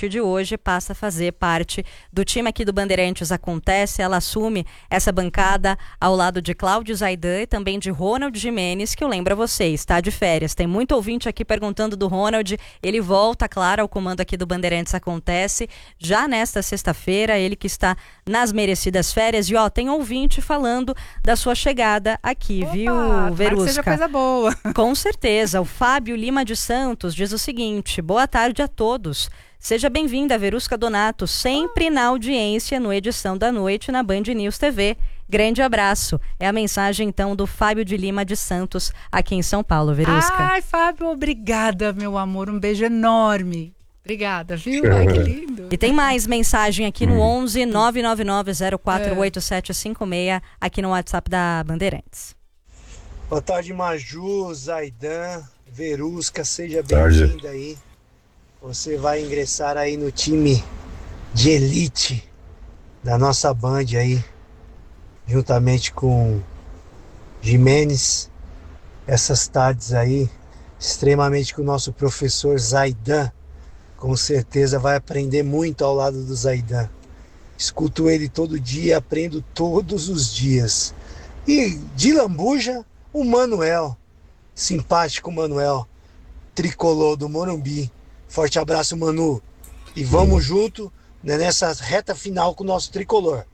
partir de hoje, passa a fazer parte do time aqui do Bandeirantes Acontece. Ela assume essa bancada ao lado de Cláudio Zaidan e também de Ronald Gimenez, que eu lembro a vocês, está de férias. Tem muito ouvinte aqui perguntando do Ronald. Ele volta, claro, ao comando aqui do Bandeirantes Acontece já nesta sexta-feira, ele que está nas merecidas férias. E tem ouvinte falando da sua chegada aqui, viu, Verusca? Que seja coisa boa. Com certeza. O Fábio Lima de Santos diz o seguinte: boa tarde a todos. Seja bem-vinda, Verusca Donato, sempre na audiência no Edição da Noite na Band News TV. Grande abraço. É a mensagem, então, do Fábio de Lima de Santos, aqui em São Paulo, Verusca. Ai, Fábio, obrigada, meu amor. Um beijo enorme. Obrigada, viu? Ai, que lindo. E tem mais mensagem aqui no 11 999 048756, aqui no WhatsApp da Bandeirantes. Boa tarde, Maju, Zaidan, Verusca, seja bem-vinda aí. Você vai ingressar aí no time de elite da nossa Band aí, juntamente com Gimenez. Essas tardes aí, extremamente com o nosso professor Zaidan. Com certeza vai aprender muito ao lado do Zaidan. Escuto ele todo dia, aprendo todos os dias. E de lambuja, o Manuel, simpático Manuel, tricolor do Morumbi. Forte abraço, Manu. E vamos junto, né, nessa reta final com o nosso tricolor.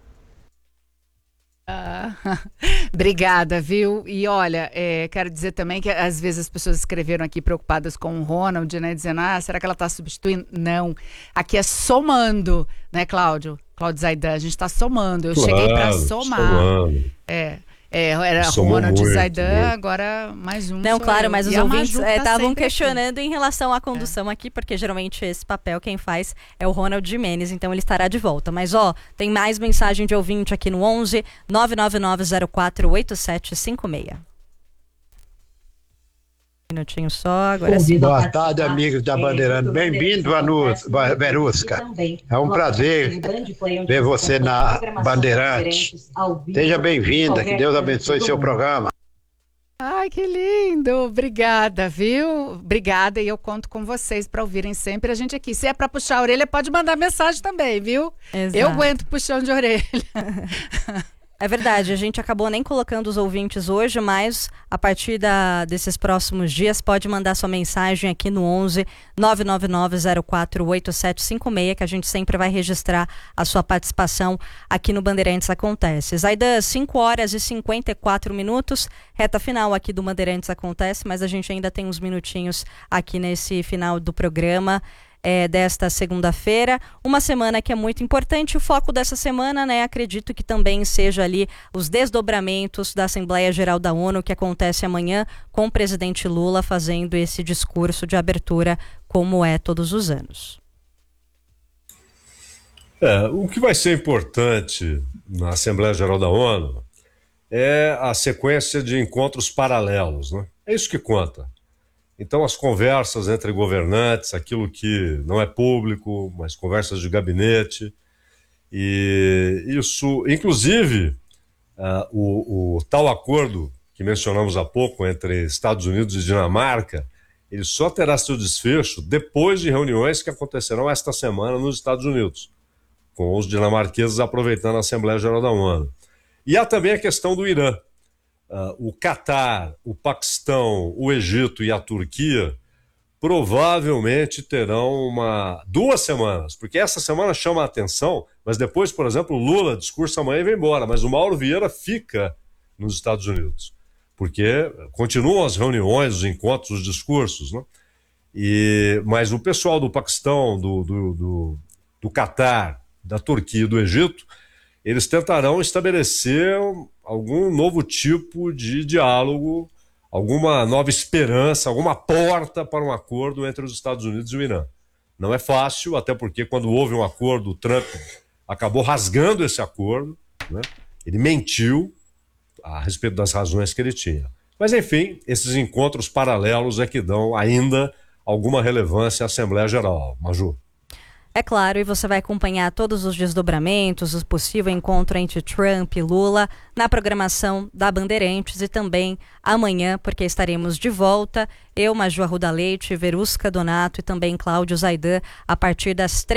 Obrigada, viu? E olha, quero dizer também que às vezes as pessoas escreveram aqui preocupadas com o Ronald, né? Dizendo, será que ela está substituindo? Não. Aqui é somando, né, Cláudio? Cláudio Zaidan, a gente está somando. Eu cheguei para somar. Somando. Era Ronald Zaidan, agora mais um. Não, claro, mas os ouvintes estavam questionando aqui em relação à condução aqui, porque geralmente esse papel quem faz é o Ronald Gimenez, então ele estará de volta. Mas tem mais mensagem de ouvinte aqui no 11 999 048756. Um minutinho só, agora sim. Boa tarde, amigos da Bandeirante. Bem-vindo, Verusca. É um prazer ver você na Bandeirante. Seja bem-vinda, que Deus abençoe seu programa. Ai, que lindo! Obrigada, viu? Obrigada, e eu conto com vocês para ouvirem sempre a gente aqui. Se é para puxar a orelha, pode mandar mensagem também, viu? Exato. Eu aguento puxão de orelha. É verdade, a gente acabou nem colocando os ouvintes hoje, mas a partir desses próximos dias pode mandar sua mensagem aqui no 11 999 048756, que a gente sempre vai registrar a sua participação aqui no Bandeirantes Acontece. Zaidan, 5h54, reta final aqui do Bandeirantes Acontece, mas a gente ainda tem uns minutinhos aqui nesse final do programa. Desta segunda-feira, uma semana que é muito importante. O foco dessa semana, acredito que também seja ali os desdobramentos da Assembleia Geral da ONU, que acontece amanhã, com o presidente Lula fazendo esse discurso de abertura, como é todos os anos. O que vai ser importante na Assembleia Geral da ONU é a sequência de encontros paralelos, né? É isso que conta. Então, as conversas entre governantes, aquilo que não é público, mas conversas de gabinete, e isso, inclusive, o tal acordo que mencionamos há pouco entre Estados Unidos e Dinamarca, ele só terá seu desfecho depois de reuniões que acontecerão esta semana nos Estados Unidos, com os dinamarqueses aproveitando a Assembleia Geral da ONU. E há também a questão do Irã. O Catar, o Paquistão, o Egito e a Turquia provavelmente terão 2 semanas, porque essa semana chama a atenção, mas depois, por exemplo, o Lula discursa amanhã e vai embora, mas o Mauro Vieira fica nos Estados Unidos, porque continuam as reuniões, os encontros, os discursos, né? Mas o pessoal do Paquistão, do Catar, da Turquia e do Egito, eles tentarão estabelecer algum novo tipo de diálogo, alguma nova esperança, alguma porta para um acordo entre os Estados Unidos e o Irã. Não é fácil, até porque quando houve um acordo, o Trump acabou rasgando esse acordo, né? Ele mentiu a respeito das razões que ele tinha. Mas, enfim, esses encontros paralelos é que dão ainda alguma relevância à Assembleia Geral. Maju. É claro, e você vai acompanhar todos os desdobramentos, o possível encontro entre Trump e Lula na programação da Bandeirantes e também amanhã, porque estaremos de volta, eu, Maju Arruda Leite, Verusca Donato e também Cláudio Zaidan, a partir das